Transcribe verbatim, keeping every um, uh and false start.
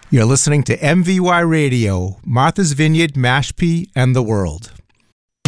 You're listening to M V Y Radio, Martha's Vineyard, Mashpee, and the world.